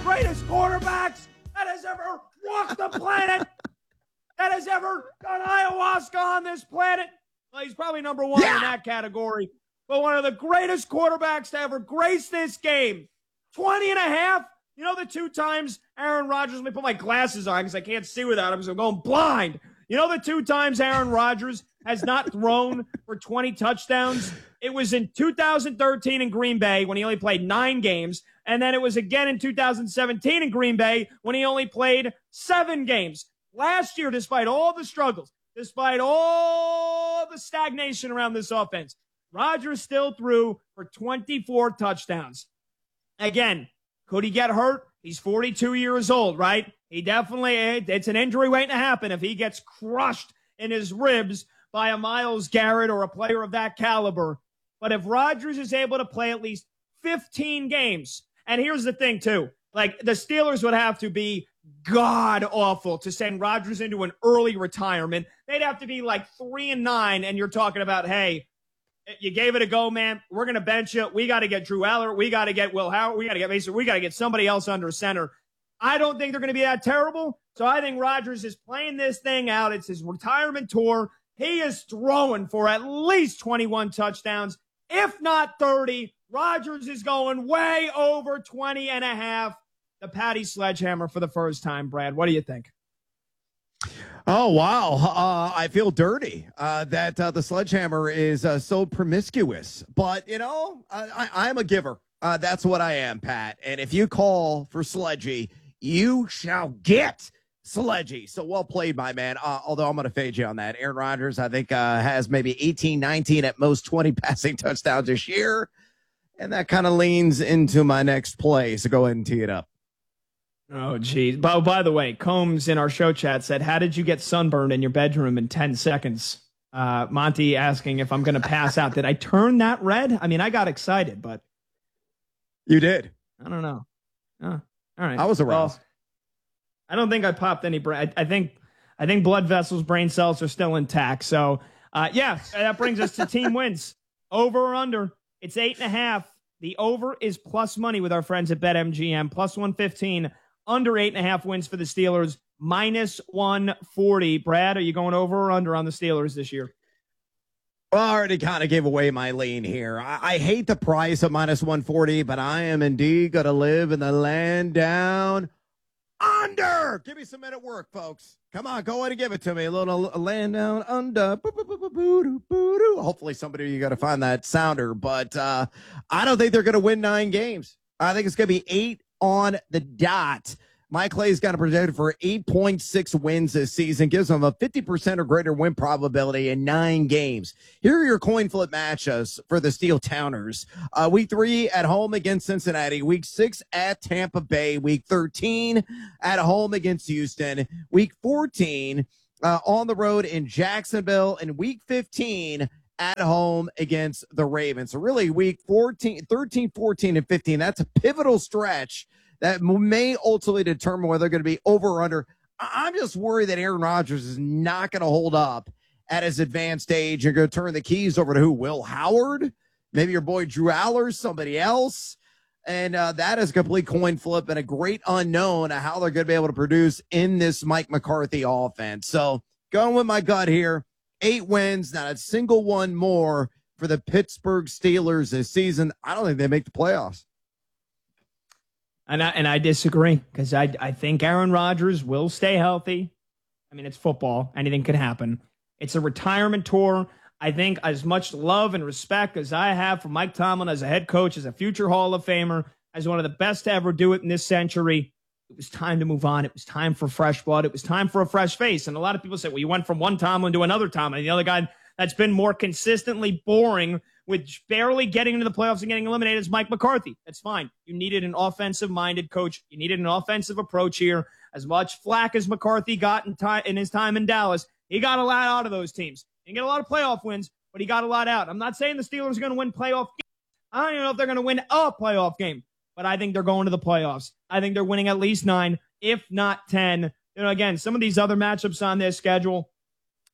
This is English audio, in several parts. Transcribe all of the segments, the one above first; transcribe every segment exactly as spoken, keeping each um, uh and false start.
greatest quarterbacks that has ever walked the planet, that has ever done ayahuasca on this planet. Well, he's probably number one yeah. in that category. But one of the greatest quarterbacks to ever grace this game. twenty and a half. You know the two times Aaron Rodgers, let me put my glasses on because I can't see without them because I'm going blind. You know the two times Aaron Rodgers has not thrown for twenty touchdowns? It was in two thousand thirteen in Green Bay when he only played nine games. And then it was again in two thousand seventeen in Green Bay when he only played seven games. Last year, despite all the struggles, despite all the stagnation around this offense, Rodgers still threw for twenty-four touchdowns. Again, could he get hurt? He's forty-two years old, right? He definitely, it's an injury waiting to happen if he gets crushed in his ribs by a Myles Garrett or a player of that caliber. But if Rodgers is able to play at least fifteen games, and here's the thing too, like the Steelers would have to be god awful to send Rodgers into an early retirement. They'd have to be like three and nine, and you're talking about, hey, you gave it a go, man. We're going to bench you. We got to get Drew Aller. We got to get Will Howard. We got to get Mason. We got to get somebody else under center. I don't think they're going to be that terrible. So I think Rodgers is playing this thing out. It's his retirement tour. He is throwing for at least twenty-one touchdowns, if not thirty. Rodgers is going way over twenty and a half. The Patty Sledgehammer for the first time. Brad, what do you think? Oh, wow. Uh, I feel dirty uh, that uh, the Sledgehammer is uh, so promiscuous. But, you know, I, I, I'm a giver. Uh, that's what I am, Pat. And if you call for Sledgy, you shall get Sledgy. So well played, my man. Uh, although I'm going to fade you on that. Aaron Rodgers, I think, uh, has maybe eighteen, nineteen, at most twenty passing touchdowns this year. And that kind of leans into my next play. So go ahead and tee it up. Oh, geez. By, by the way, Combs in our show chat said, how did you get sunburned in your bedroom in ten seconds? Uh, Monty asking if I'm going to pass out. Did I turn that red? I mean, I got excited, but. You did. I don't know. Oh, all right. I was aroused. Well, I don't think I popped any brain. I, I think I think blood vessels, brain cells are still intact. So, uh, yeah, that brings us to team wins. Over or under. It's eight and a half. The over is plus money with our friends at BetMGM. Plus one fifteen. Under eight and a half wins for the Steelers. Minus one forty. Brad, are you going over or under on the Steelers this year? Well, I already kind of gave away my lean here. I, I hate the price of minus one forty, but I am indeed going to live in the land down under. Give me some minute work, folks. Come on, go ahead and give it to me. A little a land down under. Hopefully somebody, you got to find that sounder, but uh, I don't think they're going to win nine games. I think it's going to be eight on the dot. Mike Clay's got a projected for eight point six wins this season, gives them a fifty percent or greater win probability in nine games. Here are your coin flip matchups for the Steel Towners. Uh, week three at home against Cincinnati. Week six at Tampa Bay. Week thirteen at home against Houston. Week fourteen uh, on the road in Jacksonville. And week fifteen at home against the Ravens. So really week fourteen, thirteen, fourteen, and fifteen, that's a pivotal stretch that may ultimately determine whether they're going to be over or under. I'm just worried that Aaron Rodgers is not going to hold up at his advanced age. You're going to turn the keys over to who? Will Howard? Maybe your boy Drew Aller, somebody else. And uh, that is a complete coin flip and a great unknown of how they're going to be able to produce in this Mike McCarthy offense. So going with my gut here, eight wins, not a single one more for the Pittsburgh Steelers this season. I don't think they make the playoffs. And I, and I disagree because I, I think Aaron Rodgers will stay healthy. I mean, it's football. Anything could happen. It's a retirement tour. I think as much love and respect as I have for Mike Tomlin as a head coach, as a future Hall of Famer, as one of the best to ever do it in this century, it was time to move on. It was time for fresh blood. It was time for a fresh face. And a lot of people say, well, you went from one Tomlin to another Tomlin. The other guy that's been more consistently boring with barely getting into the playoffs and getting eliminated is Mike McCarthy. That's fine. You needed an offensive-minded coach. You needed an offensive approach here. As much flack as McCarthy got in, time, in his time in Dallas, he got a lot out of those teams. He didn't get a lot of playoff wins, but he got a lot out. I'm not saying the Steelers are going to win playoff games. I don't even know if they're going to win a playoff game, but I think they're going to the playoffs. I think they're winning at least nine, if not ten. You know, again, some of these other matchups on their schedule,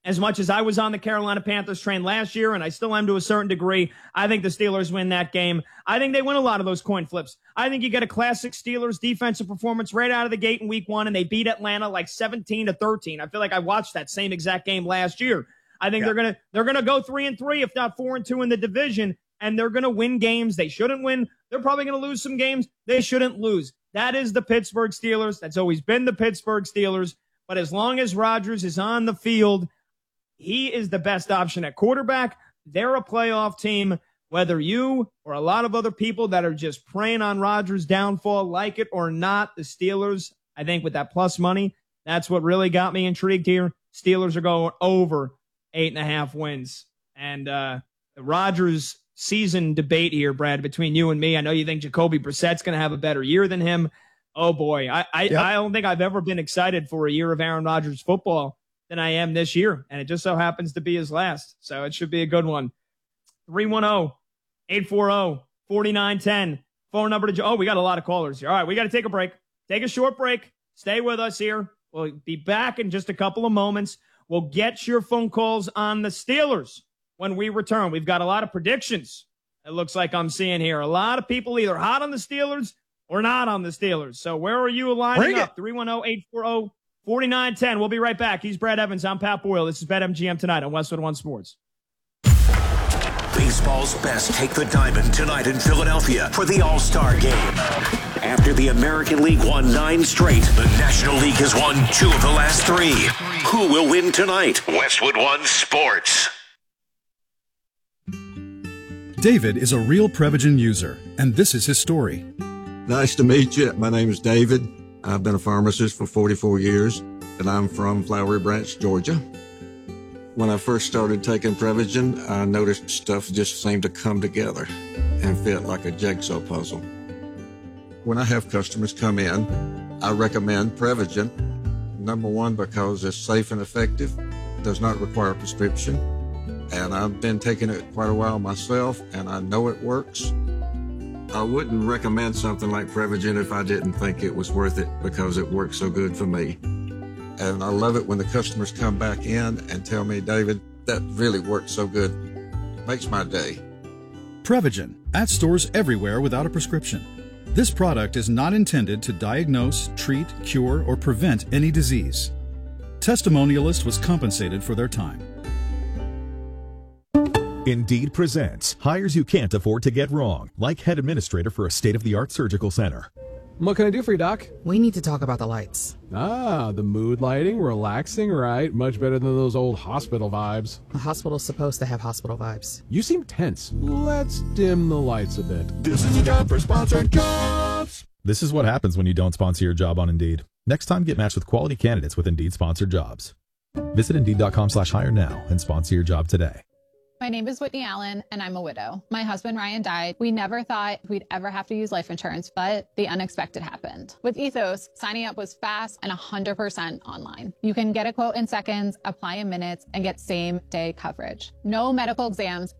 As much as I was on the Carolina Panthers train last year, and I still am to a certain degree, I think the Steelers win that game. I think they win a lot of those coin flips. I think you get a classic Steelers defensive performance right out of the gate in week one, and they beat Atlanta like seventeen to thirteen. I feel like I watched that same exact game last year. I think yeah. they're gonna they're gonna go three and three, if not four and two in the division, and they're gonna win games they shouldn't win. They're probably gonna lose some games they shouldn't lose. That is the Pittsburgh Steelers. That's always been the Pittsburgh Steelers. But as long as Rodgers is on the field, he is the best option at quarterback. They're a playoff team. Whether you or a lot of other people that are just preying on Rodgers' downfall like it or not, the Steelers, I think with that plus money, that's what really got me intrigued here. Steelers are going over eight and a half wins. And uh, the Rodgers season debate here, Brad, between you and me, I know you think Jacoby Brissett's going to have a better year than him. Oh, boy. I, I, yep. I don't think I've ever been excited for a year of Aaron Rodgers football than I am this year, and it just so happens to be his last, so it should be a good one. three one zero, eight four zero, four nine one zero. Phone number to – oh, we got a lot of callers here. All right, we got to take a break. Take a short break. Stay with us here. We'll be back in just a couple of moments. We'll get your phone calls on the Steelers when we return. We've got a lot of predictions, it looks like I'm seeing here. A lot of people either hot on the Steelers or not on the Steelers. So where are you lining Bring up? three one zero, eight four zero, four nine one zero. We'll be right back. He's Brad Evans. I'm Pat Boyle. This is BetMGM tonight on Westwood One Sports. Baseball's best take the diamond tonight in Philadelphia for the All-Star Game. After the American League won nine straight, the National League has won two of the last three. Who will win tonight? Westwood One Sports. David is a real Prevagen user, and this is his story. Nice to meet you. My name is David. I've been a pharmacist for forty-four years, and I'm from Flowery Branch, Georgia. When I first started taking Prevagen, I noticed stuff just seemed to come together and fit like a jigsaw puzzle. When I have customers come in, I recommend Prevagen. Number one, because it's safe and effective, does not require a prescription, and I've been taking it quite a while myself, and I know it works. I wouldn't recommend something like Prevagen if I didn't think it was worth it because it works so good for me. And I love it when the customers come back in and tell me, David, that really works so good. It makes my day. Prevagen, at stores everywhere without a prescription. This product is not intended to diagnose, treat, cure, or prevent any disease. Testimonialist was compensated for their time. Indeed presents hires you can't afford to get wrong, like head administrator for a state-of-the-art surgical center. What can I do for you, Doc? We need to talk about the lights. Ah, the mood lighting, relaxing, right? Much better than those old hospital vibes. The hospital's supposed to have hospital vibes. You seem tense. Let's dim the lights a bit. This is your job for sponsored jobs. This is what happens when you don't sponsor your job on Indeed. Next time, get matched with quality candidates with Indeed sponsored jobs. Visit Indeed.com slash hire now and sponsor your job today. My name is Whitney Allen, and I'm a widow. My husband, Ryan, died. We never thought we'd ever have to use life insurance, but the unexpected happened. With Ethos, signing up was fast and one hundred percent online. You can get a quote in seconds, apply in minutes, and get same-day coverage. No medical exams,